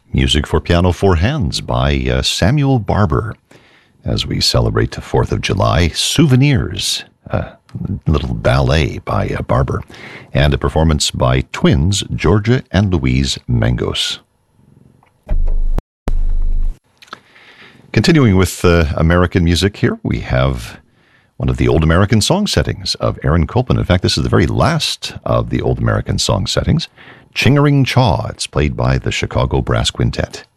Music for Piano Four Hands by Samuel Barber. As we celebrate the 4th of July, Souvenirs, a little ballet by Barber, and a performance by twins Georgia and Louise Mangos. Continuing with American music here, we have one of the old American song settings of Aaron Copland. In fact, this is the very last of the old American song settings, Ching-a-Ring Chaw. It's played by the Chicago Brass Quintet.